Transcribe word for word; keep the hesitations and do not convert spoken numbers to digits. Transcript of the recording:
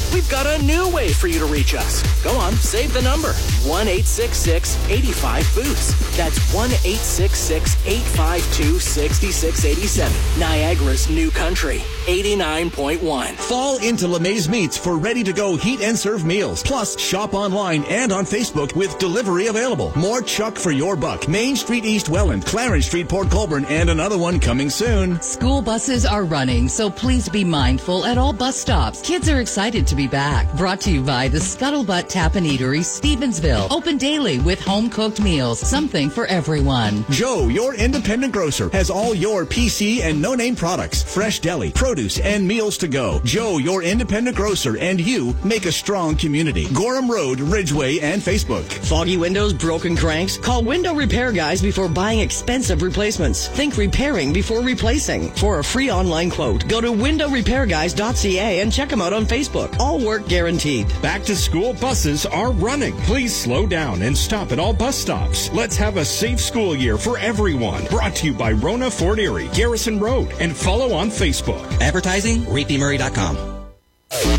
we've got a new way for you to reach us. Go on, save the number. one eight six six, eight five, boost. That's one eight six six, eight five two, six six eight seven. Niagara's New Country, eighty-nine point one. Fall into LeMay's Meats for ready-to-go heat and serve meals. Plus, shop online and on Facebook with delivery available. More Chuck for your buck. Main Street East Welland, Clarence Street Port Colborne, and another one coming soon. School buses are running, so please be mindful at all bus stops. Kids are excited to be back. Brought to you by the Scuttlebutt Tap and Eatery, Stevensville. Open daily with home-cooked meals. Something for everyone. Joe, your independent grocer, has all your P C and no-name products. Fresh deli, produce, and meals to go. Joe, your independent grocer, and you make a strong community. Gorham Road, Ridgeway, and Facebook. Foggy windows, broken cranks? Call Window Repair Guys before buying expensive replacements. Think repairing before replacing. For a free online quote, go to window repair guys dot c a and check them out on Facebook. All work guaranteed. Back to school buses are running. Please slow down and stop at all bus stops. Let's have a safe school year for everyone. Brought to you by Rona Fort Erie, Garrison Road, and follow on Facebook. Advertising, reapy murray dot com.